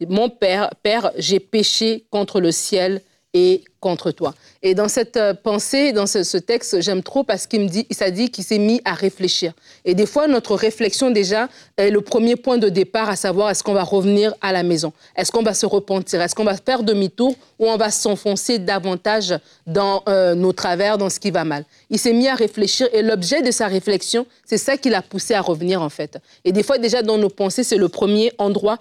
mon Père, j'ai péché contre le ciel et contre toi. Et dans cette pensée, dans ce texte, j'aime trop parce ça dit qu'il s'est mis à réfléchir. Et des fois, notre réflexion déjà est le premier point de départ, à savoir est-ce qu'on va revenir à la maison? Est-ce qu'on va se repentir? Est-ce qu'on va faire demi-tour ou on va s'enfoncer davantage dans nos travers, dans ce qui va mal? Il s'est mis à réfléchir et l'objet de sa réflexion, c'est ça qui l'a poussé à revenir en fait. Et des fois, déjà dans nos pensées, c'est le premier endroit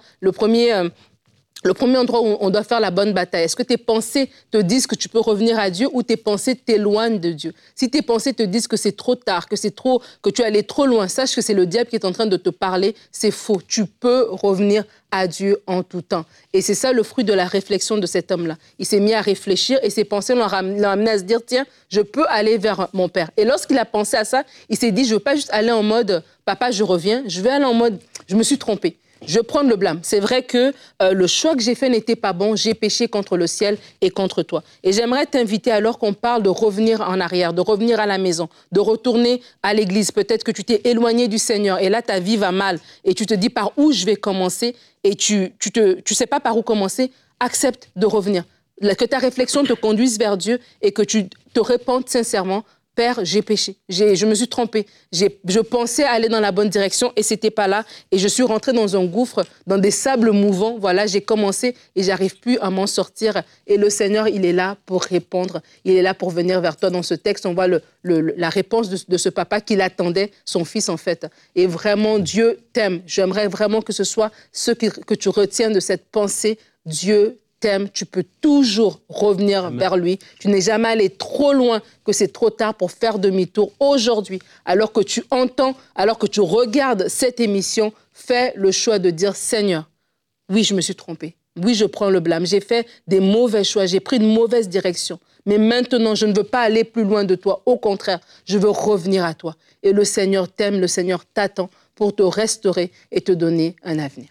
où on doit faire la bonne bataille. Est-ce que tes pensées te disent que tu peux revenir à Dieu ou tes pensées t'éloignent de Dieu? Si tes pensées te disent que c'est trop tard, que tu es allé trop loin, sache que c'est le diable qui est en train de te parler. C'est faux. Tu peux revenir à Dieu en tout temps. Et c'est ça le fruit de la réflexion de cet homme-là. Il s'est mis à réfléchir et ses pensées l'ont amené à se dire, tiens, je peux aller vers mon Père. Et lorsqu'il a pensé à ça, il s'est dit, je ne veux pas juste aller en mode, papa, je reviens. Je vais aller en mode, je me suis trompé. Je prends le blâme. C'est vrai que le choix que j'ai fait n'était pas bon. J'ai péché contre le ciel et contre toi. Et j'aimerais t'inviter, alors qu'on parle de revenir en arrière, de revenir à la maison, de retourner à l'église. Peut-être que tu t'es éloigné du Seigneur et là, ta vie va mal. Et tu te dis par où je vais commencer et tu sais pas par où commencer. Accepte de revenir. Que ta réflexion te conduise vers Dieu et que tu te répandes sincèrement. Père, j'ai péché, je me suis trompée. Je pensais aller dans la bonne direction et c'était pas là. Et je suis rentrée dans un gouffre, dans des sables mouvants. Voilà, j'ai commencé et j'arrive plus à m'en sortir. Et le Seigneur, il est là pour répondre. Il est là pour venir vers toi. Dans ce texte, on voit la réponse de ce papa qui attendait son fils, en fait. Et vraiment, Dieu t'aime. J'aimerais vraiment que ce soit ce que tu retiens de cette pensée. Dieu t'aime, tu peux toujours revenir vers lui. Tu n'es jamais allé trop loin que c'est trop tard pour faire demi-tour. Aujourd'hui, alors que tu entends, alors que tu regardes cette émission, fais le choix de dire, Seigneur, oui, je me suis trompée. Oui, je prends le blâme. J'ai fait des mauvais choix. J'ai pris une mauvaise direction. Mais maintenant, je ne veux pas aller plus loin de toi. Au contraire, je veux revenir à toi. Et le Seigneur t'aime, le Seigneur t'attend pour te restaurer et te donner un avenir.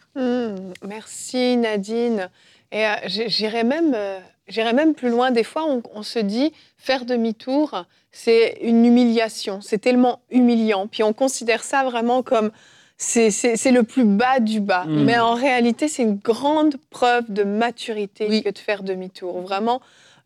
Merci Nadine. Et j'irais même plus loin. Des fois, on se dit, faire demi-tour, c'est une humiliation. C'est tellement humiliant. Puis on considère ça vraiment comme, c'est le plus bas du bas. Mais en réalité, c'est une grande preuve de maturité que de faire demi-tour. Vraiment,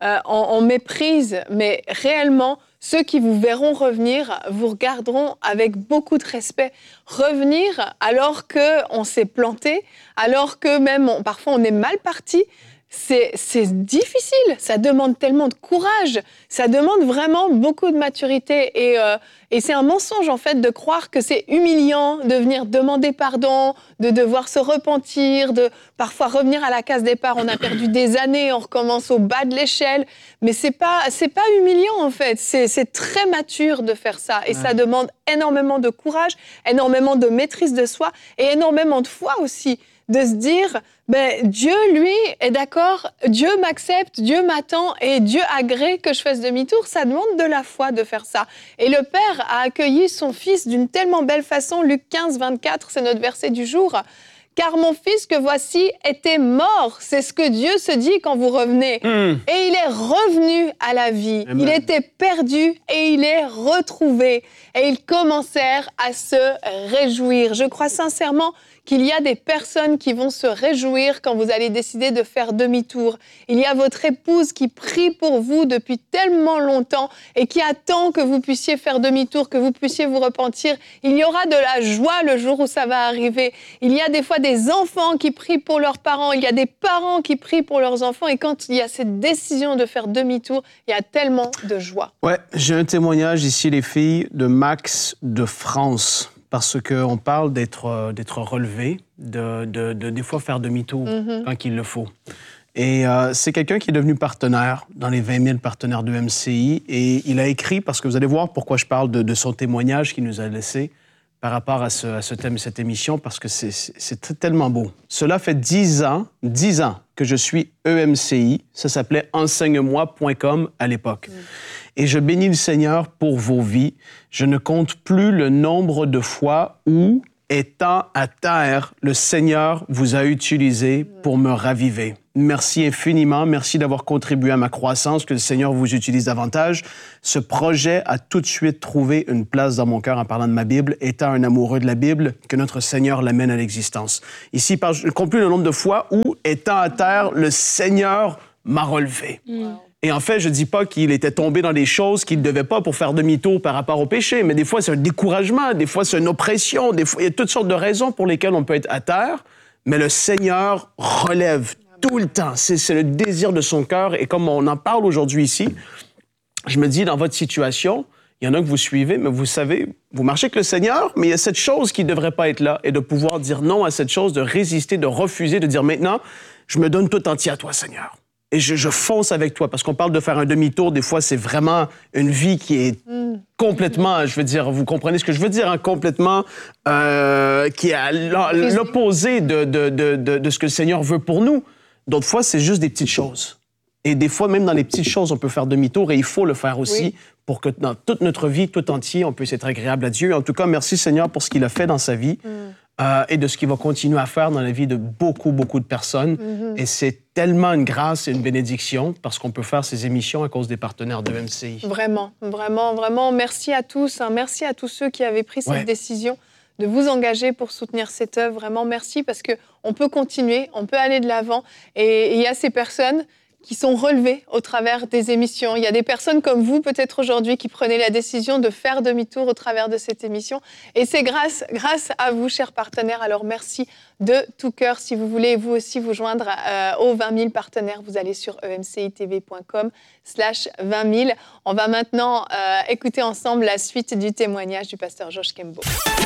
on méprise, mais réellement, ceux qui vous verront revenir vous regarderont avec beaucoup de respect. Revenir alors qu'on s'est planté, alors que même parfois on est mal parti, c'est difficile. Ça demande tellement de courage. Ça demande vraiment beaucoup de maturité. Et c'est un mensonge, en fait, de croire que c'est humiliant de venir demander pardon, de devoir se repentir, de parfois revenir à la case départ. On a perdu des années, on recommence au bas de l'échelle. Mais c'est pas humiliant, en fait. C'est très mature de faire ça. Et ça demande énormément de courage, énormément de maîtrise de soi et énormément de foi aussi. De se dire, Dieu, lui, est d'accord, Dieu m'accepte, Dieu m'attend et Dieu agrée que je fasse demi-tour. Ça demande de la foi de faire ça. Et le Père a accueilli son Fils d'une tellement belle façon. Luc 15, 24, c'est notre verset du jour. « Car mon fils que voici était mort. » C'est ce que Dieu se dit quand vous revenez. Et il est revenu à la vie. Amen. Il était perdu et il est retrouvé. Et ils commencèrent à se réjouir. Je crois sincèrement qu'il y a des personnes qui vont se réjouir quand vous allez décider de faire demi-tour. Il y a votre épouse qui prie pour vous depuis tellement longtemps et qui attend que vous puissiez faire demi-tour, que vous puissiez vous repentir. Il y aura de la joie le jour où ça va arriver. Il y a des fois des enfants qui prient pour leurs parents. Il y a des parents qui prient pour leurs enfants. Et quand il y a cette décision de faire demi-tour, il y a tellement de joie. Ouais, j'ai un témoignage ici, les filles, de Max de France. Parce qu'on parle d'être relevé, des fois faire demi-tour quand il le faut. Et c'est quelqu'un qui est devenu partenaire dans les 20 000 partenaires de MCI. Et il a écrit, parce que vous allez voir pourquoi je parle de son témoignage qu'il nous a laissé par rapport à ce thème, cette émission, parce que c'est tellement beau. Cela fait 10 ans que je suis EMCI. Ça s'appelait enseigne-moi.com à l'époque. Et je bénis le Seigneur pour vos vies. Je ne compte plus le nombre de fois où, étant à terre, le Seigneur vous a utilisé pour me raviver. Merci infiniment. Merci d'avoir contribué à ma croissance, que le Seigneur vous utilise davantage. Ce projet a tout de suite trouvé une place dans mon cœur en parlant de ma Bible, étant un amoureux de la Bible, que notre Seigneur l'amène à l'existence. Ici, je ne compte plus le nombre de fois où, étant à terre, le Seigneur m'a relevé. Et en fait, je ne dis pas qu'il était tombé dans des choses qu'il ne devait pas pour faire demi-tour par rapport au péché, mais des fois, c'est un découragement, des fois, c'est une oppression, des fois, il y a toutes sortes de raisons pour lesquelles on peut être à terre, mais le Seigneur relève tout le temps. C'est le désir de son cœur. Et comme on en parle aujourd'hui ici, je me dis, dans votre situation, il y en a que vous suivez, mais vous savez, vous marchez avec le Seigneur, mais il y a cette chose qui ne devrait pas être là, et de pouvoir dire non à cette chose, de résister, de refuser, de dire maintenant, je me donne tout entier à toi, Seigneur. Et je fonce avec toi, parce qu'on parle de faire un demi-tour. Des fois, c'est vraiment une vie qui est complètement, je veux dire, vous comprenez ce que je veux dire, hein, complètement, qui est à l'opposé de ce que le Seigneur veut pour nous. D'autres fois, c'est juste des petites choses. Et des fois, même dans les petites choses, on peut faire demi-tour, et il faut le faire aussi pour que dans toute notre vie, tout entier, on puisse être agréable à Dieu. En tout cas, merci Seigneur pour ce qu'il a fait dans sa vie. Et de ce qu'il va continuer à faire dans la vie de beaucoup, beaucoup de personnes. Et c'est tellement une grâce et une bénédiction parce qu'on peut faire ces émissions à cause des partenaires de MCI. Vraiment, vraiment, vraiment. Merci à tous. Hein. Merci à tous ceux qui avaient pris cette décision de vous engager pour soutenir cette œuvre. Vraiment, merci parce qu'on peut continuer, on peut aller de l'avant. Et il y a ces personnes qui sont relevées au travers des émissions. Il y a des personnes comme vous, peut-être aujourd'hui, qui prenaient la décision de faire demi-tour au travers de cette émission. Et c'est grâce à vous, chers partenaires. Alors, merci de tout cœur. Si vous voulez, vous aussi, vous joindre aux 20 000 partenaires, vous allez sur emcitv.com/20 000. On va maintenant écouter ensemble la suite du témoignage du pasteur Georges Kembo.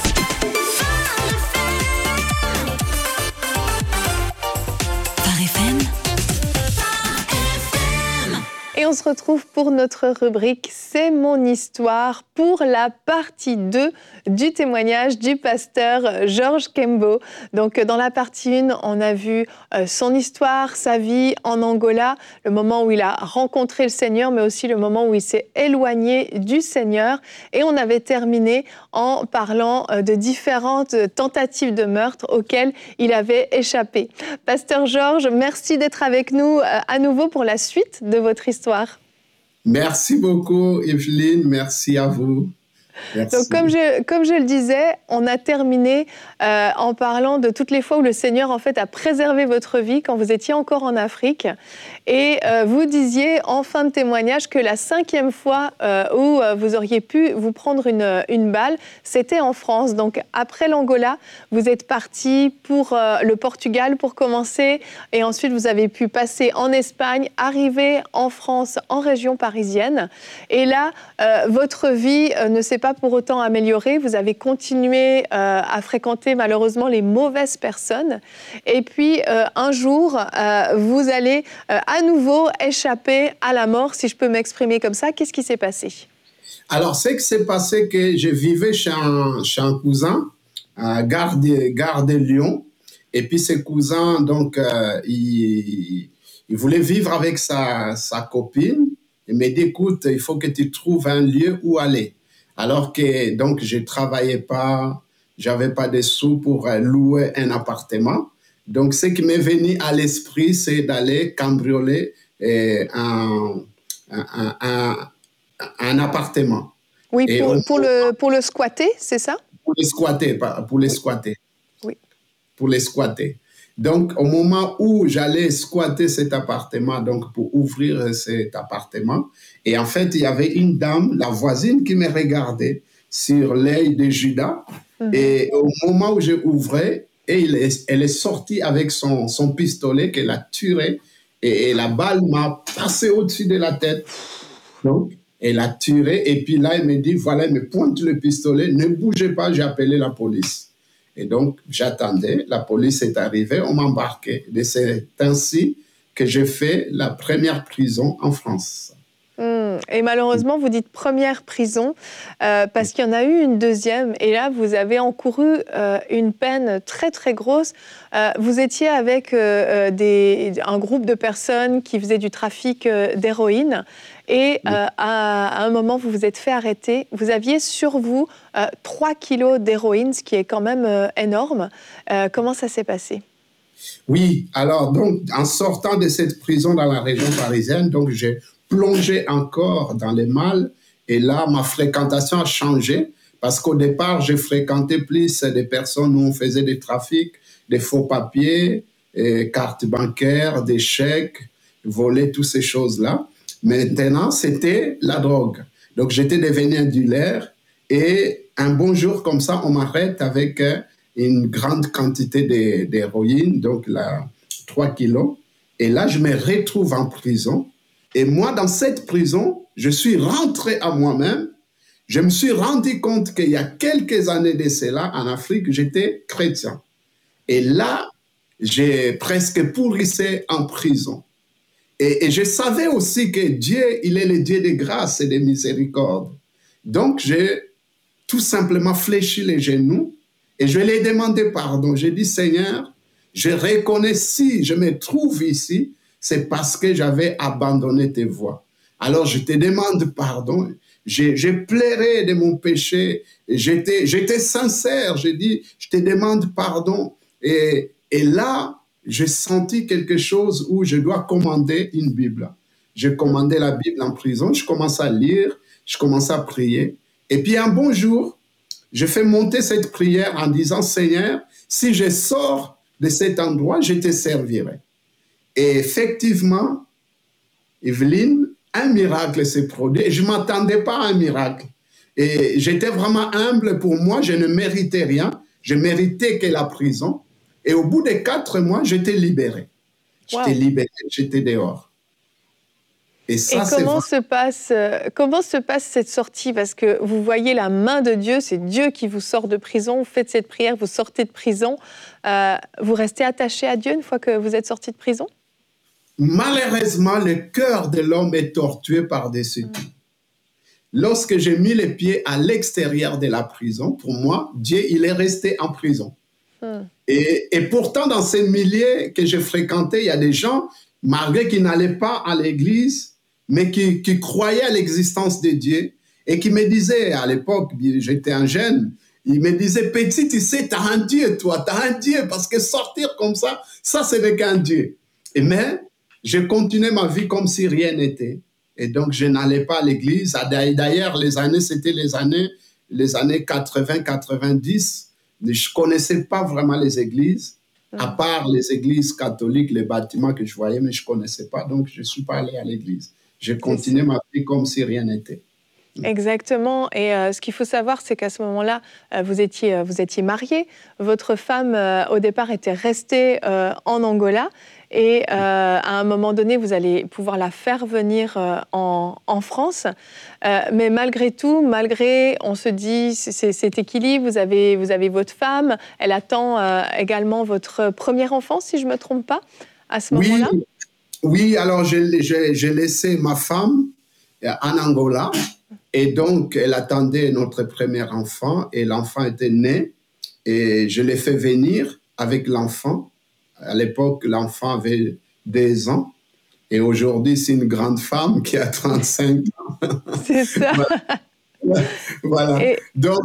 Et on se retrouve pour notre rubrique « C'est mon histoire » pour la partie 2 du témoignage du pasteur Georges Kembo. Donc, dans la partie 1, on a vu son histoire, sa vie en Angola, le moment où il a rencontré le Seigneur, mais aussi le moment où il s'est éloigné du Seigneur. Et on avait terminé en parlant de différentes tentatives de meurtre auxquelles il avait échappé. Pasteur Georges, merci d'être avec nous à nouveau pour la suite de votre histoire. Merci beaucoup, Evelyne. Merci à vous. Merci. Donc, comme je le disais, on a terminé en parlant de toutes les fois où le Seigneur, en fait, a préservé votre vie quand vous étiez encore en Afrique. Et vous disiez en fin de témoignage que la 5e fois où vous auriez pu vous prendre une balle, c'était en France. Donc, après l'Angola, vous êtes parti pour le Portugal pour commencer. Et ensuite, vous avez pu passer en Espagne, arriver en France, en région parisienne. Et là, votre vie ne s'est pas pour autant améliorée. Vous avez continué à fréquenter malheureusement les mauvaises personnes. Et puis, un jour, vous allez à nouveau échapper à la mort, si je peux m'exprimer comme ça. Qu'est-ce qui s'est passé? Alors, ce qui s'est passé, que je vivais chez un cousin, à Gare de Lyon. Et puis, ce cousin, donc, il voulait vivre avec sa copine. Il m'a dit, écoute, il faut que tu trouves un lieu où aller. Alors que donc je travaillais pas, j'avais pas de sous pour louer un appartement. Donc ce qui m'est venu à l'esprit, c'est d'aller cambrioler un appartement. Oui, pour le squatter, c'est ça? Pour les squatter, pour les squatter. Oui. Pour les squatter. Donc, au moment où j'allais squatter cet appartement, donc pour ouvrir cet appartement, et en fait, il y avait une dame, la voisine, qui me regardait sur l'œil de Judas. Et au moment où j'ai ouvert, elle est sortie avec son pistolet qu'elle a tiré, et la balle m'a passé au-dessus de la tête. Donc, elle a tiré, et puis là, elle me dit, voilà, elle me pointe le pistolet, ne bougez pas, j'ai appelé la police. Et donc, j'attendais, la police est arrivée, on m'embarquait. Et c'est ainsi que j'ai fait la première prison en France. Et malheureusement, vous dites première prison parce qu'il y en a eu une deuxième. Et là, vous avez encouru une peine très, très grosse. Vous étiez avec un groupe de personnes qui faisaient du trafic d'héroïne. Et à un moment, vous vous êtes fait arrêter. Vous aviez sur vous 3 kilos d'héroïne, ce qui est quand même énorme. Comment ça s'est passé? Oui, alors donc en sortant de cette prison dans la région parisienne, donc j'ai plongé encore dans les mal et là ma fréquentation a changé parce qu'au départ j'ai fréquenté plus des personnes où on faisait des trafics, des faux papiers, cartes bancaires, des chèques, voler toutes ces choses-là. Maintenant c'était la drogue. Donc j'étais devenu un dealer et un bon jour comme ça on m'arrête avec une grande quantité d'héroïne, donc là, 3 kilos. Et là, je me retrouve en prison. Et moi, dans cette prison, je suis rentré à moi-même. Je me suis rendu compte qu'il y a quelques années de cela, en Afrique, j'étais chrétien. Et là, j'ai presque pourrissé en prison. Et je savais aussi que Dieu, il est le Dieu de grâce et de miséricorde. Donc, j'ai tout simplement fléchi les genoux et je lui ai demandé pardon. J'ai dit, Seigneur, je reconnais si je me trouve ici, c'est parce que j'avais abandonné tes voies. Alors je te demande pardon. J'ai pleuré de mon péché. J'étais sincère. J'ai dit, je te demande pardon. Et là, j'ai senti quelque chose où je dois commander une Bible. J'ai commandé la Bible en prison. Je commence à lire. Je commence à prier. Et puis un bon jour, je fais monter cette prière en disant, Seigneur, si je sors de cet endroit, je te servirai. Et effectivement, Evelyne, un miracle s'est produit. Et je ne m'attendais pas à un miracle. Et j'étais vraiment humble pour moi, je ne méritais rien. Je méritais que la prison. Et au bout de 4 mois, j'étais libéré. J'étais libéré, j'étais dehors. Et comment se passe cette sortie? Parce que vous voyez la main de Dieu, c'est Dieu qui vous sort de prison, vous faites cette prière, vous sortez de prison. Vous restez attaché à Dieu une fois que vous êtes sorti de prison? Malheureusement, le cœur de l'homme est tortué par-dessus tout. Lorsque j'ai mis les pieds à l'extérieur de la prison, pour moi, Dieu, il est resté en prison. Et pourtant, dans ces milliers que j'ai fréquentés, il y a des gens, malgré qu'ils n'allaient pas à l'église, mais qui croyaient à l'existence de Dieu et qui me disaient, à l'époque, j'étais un jeune, ils me disaient, petit, tu sais, tu as un Dieu, toi, tu as un Dieu, parce que sortir comme ça ce n'est qu'un Dieu. Mais j'ai continué ma vie comme si rien n'était. Et donc, je n'allais pas à l'église. D'ailleurs, les années, c'était les années 80-90. Je ne connaissais pas vraiment les églises, à part les églises catholiques, les bâtiments que je voyais, mais je ne connaissais pas. Donc, je ne suis pas allé à l'église. J'ai continué ma vie comme si rien n'était. Exactement. Et ce qu'il faut savoir, c'est qu'à ce moment-là, vous étiez marié. Votre femme, au départ, était restée en Angola. Et à un moment donné, vous allez pouvoir la faire venir en France. Mais malgré tout, on se dit, c'est équilibre, vous avez votre femme, elle attend également votre premier enfant, si je ne me trompe pas, à ce moment-là. Oui, alors j'ai laissé ma femme en Angola. Et donc, elle attendait notre premier enfant et l'enfant était né. Et je l'ai fait venir avec l'enfant. À l'époque, l'enfant avait 2 ans. Et aujourd'hui, c'est une grande femme qui a 35 ans. C'est ça. Voilà. Et donc,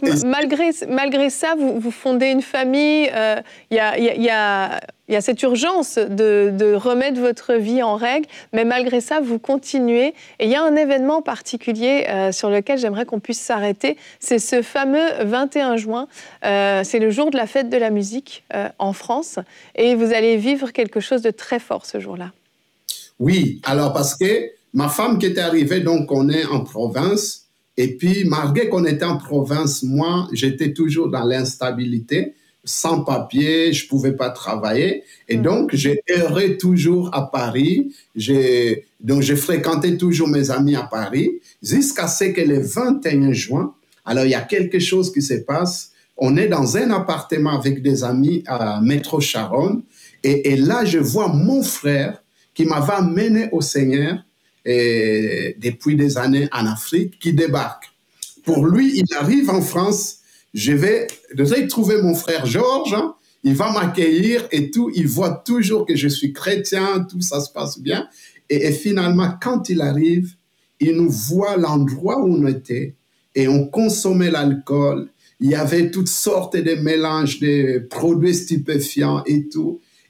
malgré ça, vous fondez une famille. Il y a cette urgence de remettre votre vie en règle, mais malgré ça, vous continuez. Et il y a un événement particulier sur lequel j'aimerais qu'on puisse s'arrêter. C'est ce fameux 21 juin. C'est le jour de la fête de la musique en France. Et vous allez vivre quelque chose de très fort ce jour-là. Oui, alors parce que ma femme qui était arrivée, donc on est en province. Et puis, malgré qu'on était en province, moi, j'étais toujours dans l'instabilité, sans papier, je ne pouvais pas travailler. Et donc, j'ai erré toujours à Paris. Donc, j'ai fréquenté toujours mes amis à Paris, jusqu'à ce que le 21 juin, alors il y a quelque chose qui se passe. On est dans un appartement avec des amis à Métro Charonne. Et là, je vois mon frère qui m'avait amené au Seigneur, et depuis des années en Afrique, qui débarque. Pour lui, il arrive en France, je vais retrouver mon frère Georges, il va m'accueillir et tout, il voit toujours que je suis chrétien, tout ça se passe bien. Et finalement, quand il arrive, il nous voit l'endroit où on était et on consommait l'alcool. Il y avait toutes sortes de mélanges de produits stupéfiants et tout.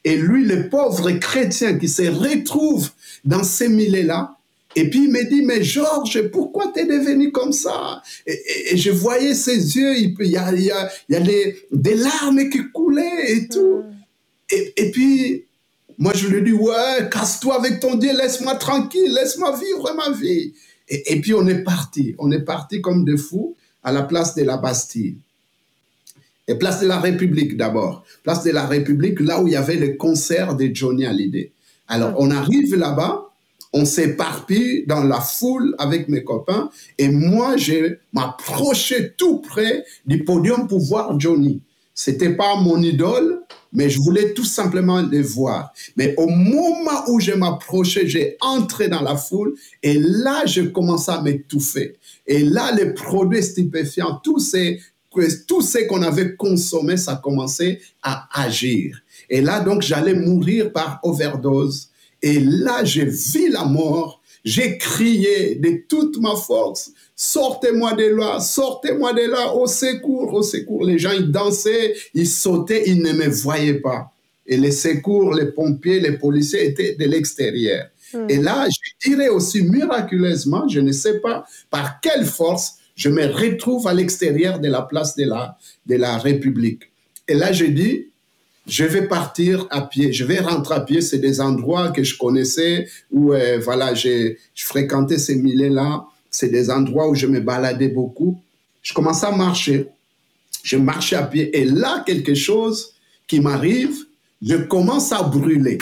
Et lui, le pauvre chrétien qui se retrouve dans ces milliers-là, et puis il me dit, mais Georges, pourquoi tu es devenu comme ça? Et je voyais ses yeux, il y a des larmes qui coulaient et tout. Et puis, moi je lui dis, ouais, casse-toi avec ton Dieu, laisse-moi tranquille, laisse-moi vivre ma vie. Et puis on est parti comme des fous à la place de la Bastille. Et place de la République d'abord. Place de la République, là où il y avait le concert de Johnny Hallyday. Alors, on arrive là-bas, on s'éparpille dans la foule avec mes copains, et moi, je m'approchais tout près du podium pour voir Johnny. C'était pas mon idole, mais je voulais tout simplement le voir. Mais au moment où je m'approchais, j'ai entré dans la foule, et là, je commençais à m'étouffer. Et là, les produits stupéfiants, tout ce qu'on avait consommé, ça commençait à agir. Et là, donc, j'allais mourir par overdose. Et là, j'ai vu la mort. J'ai crié de toute ma force, sortez-moi de là, au secours, au secours. Les gens, ils dansaient, ils sautaient, ils ne me voyaient pas. Et les secours, les pompiers, les policiers étaient de l'extérieur. Et là, je dirais aussi miraculeusement, je ne sais pas par quelle force, je me retrouve à l'extérieur de la place de la République. Et là, je dis, je vais partir à pied, je vais rentrer à pied. C'est des endroits que je connaissais, où voilà, je fréquentais ces milliers-là. C'est des endroits où je me baladais beaucoup. Je commençais à marcher. Je marchais à pied. Et là, quelque chose qui m'arrive, je commence à brûler.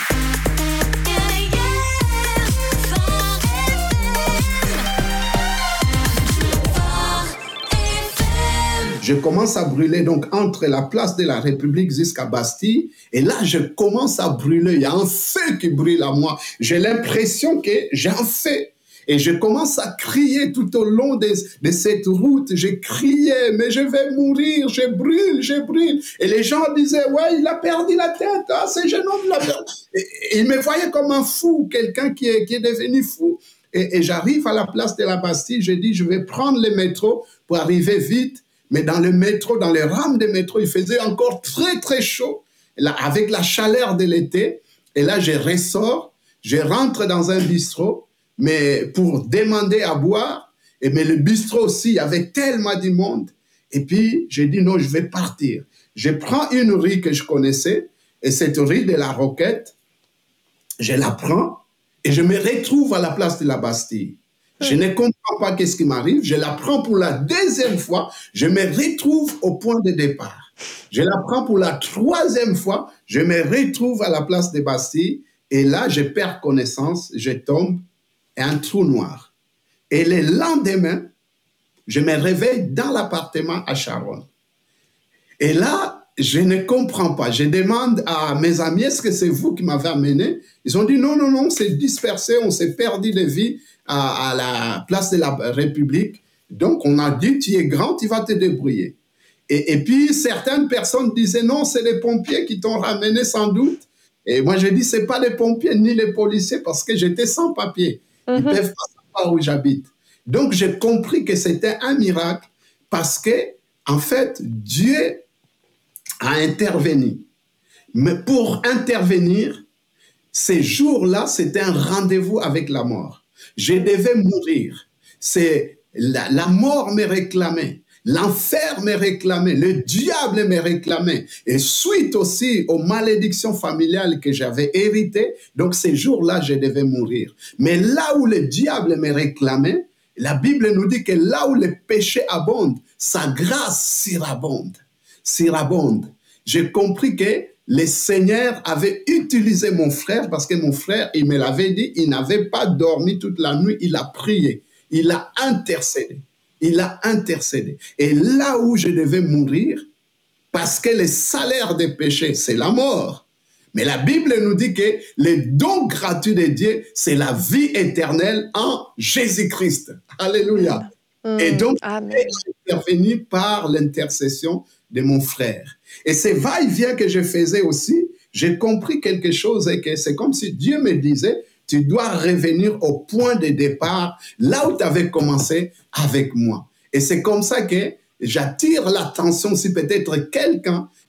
Je commence à brûler donc entre la place de la République jusqu'à Bastille. Et là, je commence à brûler. Il y a un feu qui brûle à moi. J'ai l'impression que j'ai un feu. Et je commence à crier tout au long de cette route. Je criais, mais je vais mourir, je brûle. Et les gens disaient, ouais, il a perdu la tête. Ah, ce jeune homme l'a perdu. Et ils me voyaient comme un fou, quelqu'un qui est devenu fou. Et j'arrive à la place de la Bastille. Je dis, je vais prendre le métro pour arriver vite. Mais dans le métro, dans les rames de métro, il faisait encore très, très chaud, là, avec la chaleur de l'été. Et là, je ressors, je rentre dans un bistrot, mais pour demander à boire. Mais le bistrot aussi, il y avait tellement de monde. Et puis, j'ai dit non, je vais partir. Je prends une rue que je connaissais, et cette rue de la Roquette, je la prends, et je me retrouve à la place de la Bastille. Je ne comprends pas qu'est-ce qui m'arrive. Je la prends pour la deuxième fois. Je me retrouve au point de départ. Je la prends pour la troisième fois. Je me retrouve à la place de Bastille. Et là, je perds connaissance. Je tombe. Et un trou noir. Et le lendemain, je me réveille dans l'appartement à Charonne. Et là, je ne comprends pas. Je demande à mes amis, est-ce que c'est vous qui m'avez amené? Ils ont dit non, on s'est dispersé, on s'est perdu de vue à la place de la République. Donc, on a dit, tu es grand, tu vas te débrouiller. Et puis, certaines personnes disaient, non, c'est les pompiers qui t'ont ramené sans doute. Et moi, je dis, c'est pas les pompiers ni les policiers parce que j'étais sans papier. Ils peuvent pas savoir où j'habite. Donc, j'ai compris que c'était un miracle parce que, en fait, Dieu a intervenu. Mais pour intervenir, ces jours-là, c'était un rendez-vous avec la mort. Je devais mourir. La mort me réclamait. L'enfer me réclamait. Le diable me réclamait. Et suite aussi aux malédictions familiales que j'avais héritées, donc ces jours-là, je devais mourir. Mais là où le diable me réclamait, la Bible nous dit que là où le péché abonde, sa grâce surabonde. J'ai compris que le Seigneur avait utilisé mon frère parce que mon frère, il me l'avait dit, il n'avait pas dormi toute la nuit, il a prié, il a intercédé. Et là où je devais mourir, parce que le salaire des péchés, c'est la mort. Mais la Bible nous dit que le don gratuit de Dieu, c'est la vie éternelle en Jésus-Christ. Alléluia. Et donc, j'ai intervenu par l'intercession de mon frère. Et ces va-et-vient que je faisais aussi, j'ai compris quelque chose et que c'est comme si Dieu me disait, tu dois revenir au point de départ, là où tu avais commencé avec moi. Et c'est comme ça que j'attire l'attention si peut-être quelqu'un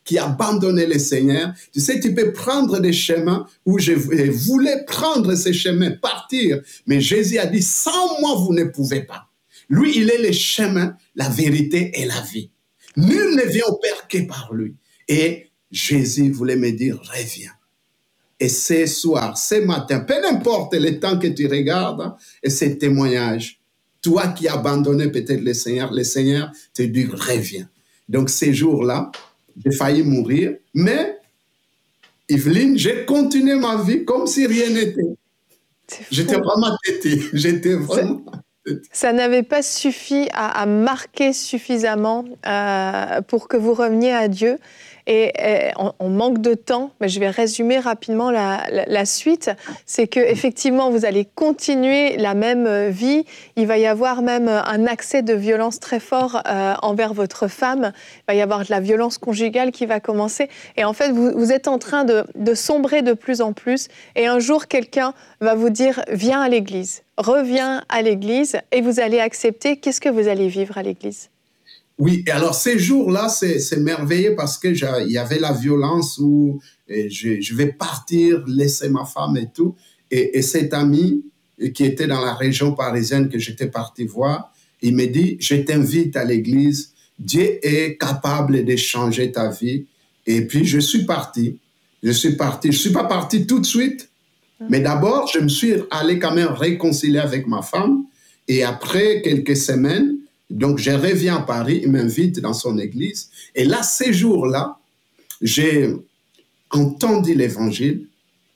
qui abandonnait le Seigneur, tu sais, tu peux prendre des chemins où je voulais prendre ces chemins, partir. Mais Jésus a dit, sans moi, vous ne pouvez pas. Lui, il est le chemin, la vérité et la vie. Nul ne vient au Père que par lui. Et Jésus voulait me dire, reviens. Et ce soir, ce matin, peu importe le temps que tu regardes, et ce témoignage, toi qui as abandonné peut-être le Seigneur te dit, reviens. Donc, ces jours-là, j'ai failli mourir, mais, Yveline, j'ai continué ma vie comme si rien n'était. J'étais vraiment têté. J'étais vraiment... Ça n'avait pas suffi à marquer suffisamment pour que vous reveniez à Dieu. Et on manque de temps, mais je vais résumer rapidement la suite. C'est qu'effectivement, vous allez continuer la même vie. Il va y avoir même un accès de violence très fort envers votre femme. Il va y avoir de la violence conjugale qui va commencer. Et en fait, vous êtes en train de sombrer de plus en plus. Et un jour, quelqu'un va vous dire « Viens à l'église ». Reviens à l'église et vous allez accepter. Qu'est-ce que vous allez vivre à l'église? Oui, et alors ces jours-là, c'est merveilleux parce que il y avait la violence où je vais partir, laisser ma femme et tout. Et cet ami qui était dans la région parisienne que j'étais parti voir, il me dit, je t'invite à l'église, Dieu est capable de changer ta vie. Et puis je suis parti. Je suis pas parti tout de suite. Mais d'abord, je me suis allé quand même réconcilier avec ma femme. Et après quelques semaines, donc je reviens à Paris, il m'invite dans son église. Et là, ces jours-là, j'ai entendu l'évangile.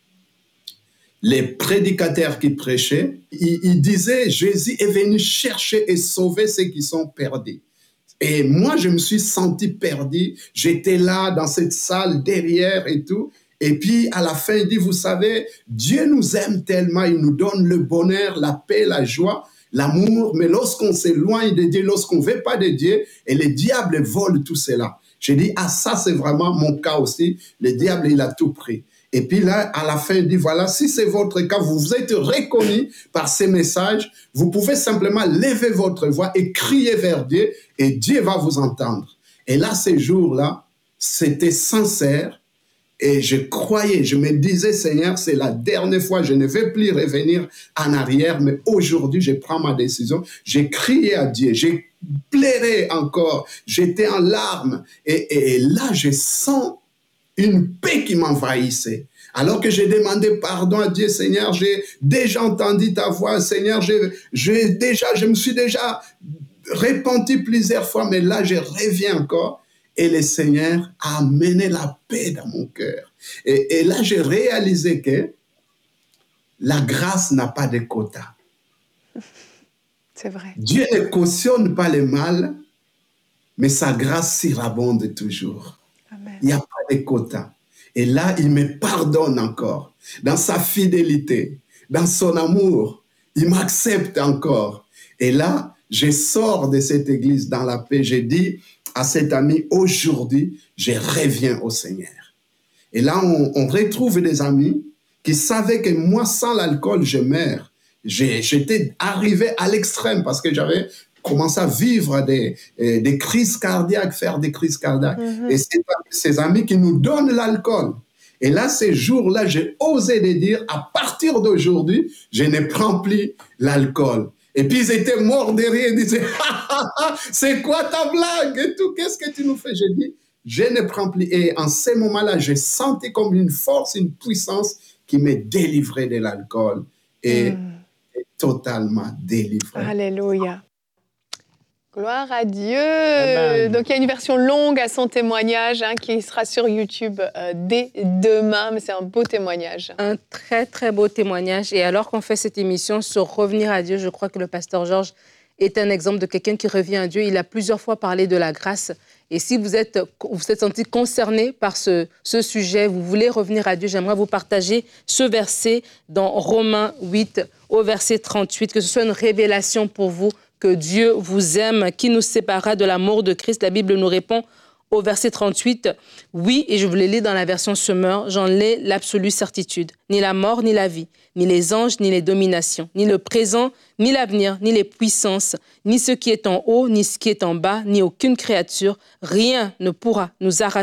Les prédicateurs qui prêchaient, ils disaient, Jésus est venu chercher et sauver ceux qui sont perdus. Et moi, je me suis senti perdu. J'étais là dans cette salle derrière et tout. Et puis, à la fin, il dit, vous savez, Dieu nous aime tellement, il nous donne le bonheur, la paix, la joie, l'amour. Mais lorsqu'on s'éloigne de Dieu, lorsqu'on ne veut pas de Dieu, et le diable vole tout cela. J'ai dit, ah, ça, c'est vraiment mon cas aussi. Le diable, il a tout pris. Et puis là, à la fin, il dit, voilà, si c'est votre cas, vous êtes reconnu par ces messages, vous pouvez simplement lever votre voix et crier vers Dieu, et Dieu va vous entendre. Et là, ces jours-là, c'était sincère. Et je croyais, je me disais, Seigneur, c'est la dernière fois, je ne vais plus revenir en arrière, mais aujourd'hui, je prends ma décision. J'ai crié à Dieu, j'ai pleuré encore, j'étais en larmes. Et là, je sens une paix qui m'envahissait. Alors que j'ai demandé pardon à Dieu, Seigneur, j'ai déjà entendu ta voix, Seigneur, je me suis déjà repenti plusieurs fois, mais là, je reviens encore. Et le Seigneur a amené la paix dans mon cœur. Et là, j'ai réalisé que la grâce n'a pas de quota. C'est vrai. Dieu ne cautionne pas le mal, mais sa grâce surabonde toujours. Amen. Il n'y a pas de quota. Et là, il me pardonne encore. Dans sa fidélité, dans son amour, il m'accepte encore. Et là, je sors de cette église dans la paix. J'ai dit à cet ami, aujourd'hui, je reviens au Seigneur. Et là, on retrouve des amis qui savaient que moi, sans l'alcool, je meurs. J'étais arrivé à l'extrême parce que j'avais commencé à vivre des crises cardiaques, faire des crises cardiaques. Et c'est ces amis qui nous donnent l'alcool. Et là, ces jours-là, j'ai osé les dire, à partir d'aujourd'hui, je ne prends plus l'alcool. Et puis, ils étaient morts de rire. Ils disaient, c'est quoi ta blague et tout, qu'est-ce que tu nous fais? J'ai dit, je ne prends plus. Et en ce moment-là, j'ai senti comme une force, une puissance qui me délivrait de l'alcool et totalement délivré. Alléluia. Gloire à Dieu. Amen. Donc, il y a une version longue à son témoignage qui sera sur YouTube dès demain, mais c'est un beau témoignage. Un très, très beau témoignage. Et alors qu'on fait cette émission sur revenir à Dieu, je crois que le pasteur Georges est un exemple de quelqu'un qui revient à Dieu. Il a plusieurs fois parlé de la grâce. Et si vous êtes senti concerné par ce sujet, vous voulez revenir à Dieu, j'aimerais vous partager ce verset dans Romains 8 au verset 38, que ce soit une révélation pour vous, que Dieu vous aime, qui nous séparera de l'amour de Christ. La Bible nous répond au verset 38, « Oui, et je vous le lis dans la version Semeur, j'en ai l'absolue certitude. Ni la mort, ni la vie, ni les anges, ni les dominations, ni le présent, ni l'avenir, ni les puissances, ni ce qui est en haut, ni ce qui est en bas, ni aucune créature, rien ne pourra nous arracher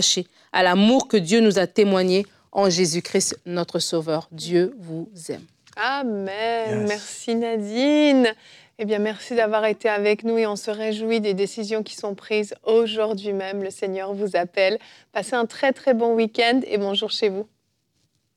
à l'amour que Dieu nous a témoigné en Jésus-Christ, notre Sauveur. Dieu vous aime. Amen. Yes. Merci Nadine. Eh bien, merci d'avoir été avec nous et on se réjouit des décisions qui sont prises aujourd'hui même. Le Seigneur vous appelle. Passez un très, très bon week-end et bonjour chez vous.